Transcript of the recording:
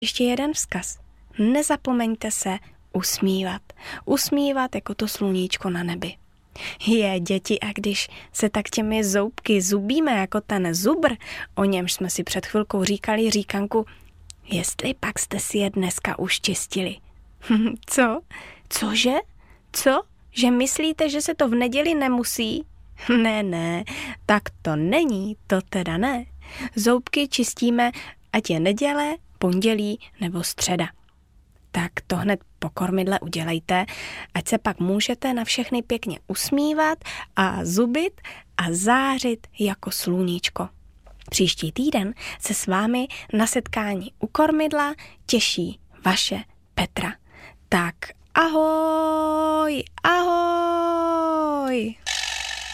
Ještě jeden vzkaz. Nezapomeňte se usmívat. Usmívat jako to sluníčko na nebi. Děti, a když se tak těmi zoubky zubíme jako ten zubr, o němž jsme si před chvilkou říkali říkanku, jestli pak jste si je dneska už čistili. Co? Cože? Co? Že myslíte, že se to v neděli nemusí? Ne, tak to není, to teda ne. Zoubky čistíme, ať je neděle, pondělí nebo středa. Tak to hned po kormidle udělejte, ať se pak můžete na všechny pěkně usmívat a zubit a zářit jako sluníčko. Příští týden se s vámi na setkání u kormidla těší vaše Petra. Tak ahoj, ahoj!